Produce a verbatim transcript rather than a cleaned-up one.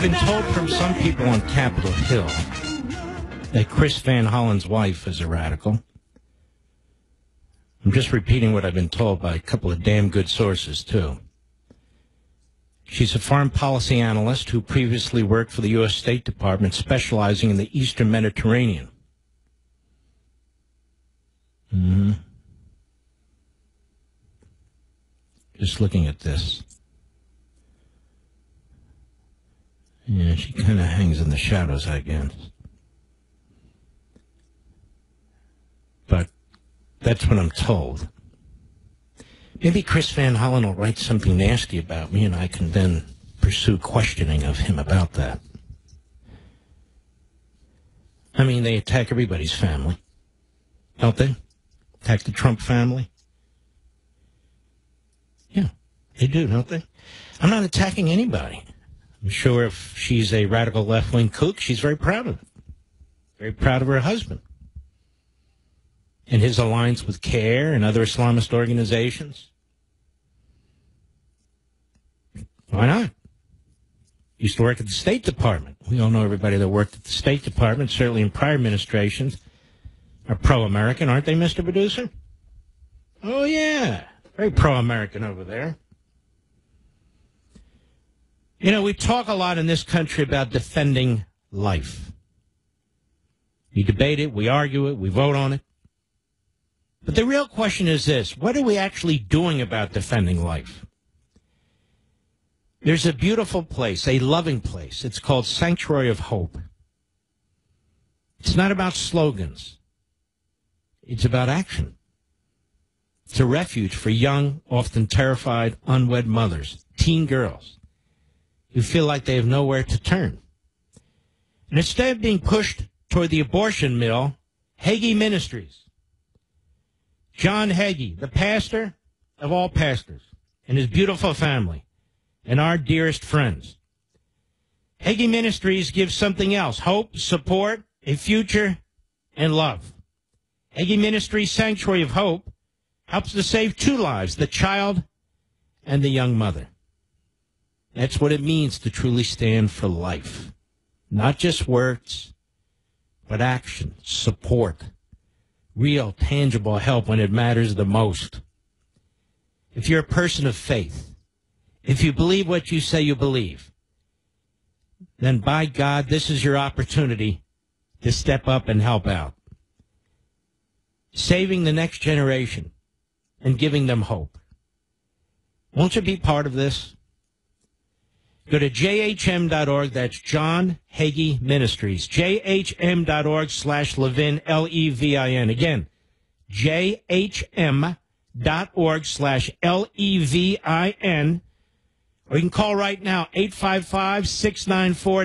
I've been told from some people on Capitol Hill that Chris Van Hollen's wife is a radical. I'm just repeating what I've been told by a couple of damn good sources, too. She's a foreign policy analyst who previously worked for the U S State Department, specializing in the Eastern Mediterranean. Mm-hmm. Just looking at this. Yeah, she kind of hangs in the shadows, I guess. But that's what I'm told. Maybe Chris Van Hollen will write something nasty about me, and I can then pursue questioning of him about that. I mean, they attack everybody's family, don't they? Attack the Trump family? Yeah, they do, don't they? I'm not attacking anybody. I'm sure if she's a radical left-wing kook, she's very proud of it. Very proud of her husband. And his alliance with CARE and other Islamist organizations. Why not? Used to work at the State Department. We all know everybody that worked at the State Department, certainly in prior administrations, are pro-American, aren't they, Mister Producer? Oh, yeah. Very pro-American over there. You know, we talk a lot in this country about defending life. We debate it, we argue it, we vote on it. But the real question is this: what are we actually doing about defending life? There's a beautiful place, a loving place. It's called Sanctuary of Hope. It's not about slogans. It's about action. It's a refuge for young, often terrified, unwed mothers, teen girls, who feel like they have nowhere to turn. And instead of being pushed toward the abortion mill, Hagee Ministries, John Hagee, the pastor of all pastors, and his beautiful family, and our dearest friends. Hagee Ministries gives something else: hope, support, a future, and love. Hagee Ministries' Sanctuary of Hope helps to save two lives, the child and the young mother. That's what it means to truly stand for life. Not just words, but action, support, real, tangible help when it matters the most. If you're a person of faith, if you believe what you say you believe, then by God, this is your opportunity to step up and help out. Saving the next generation and giving them hope. Won't you be part of this? Go to J H M dot org. That's John Hagee Ministries. J H M dot org slash Levin, L E V I N. Again, J H M dot org slash L E V I N. Or you can call right now, eight five five, six nine four,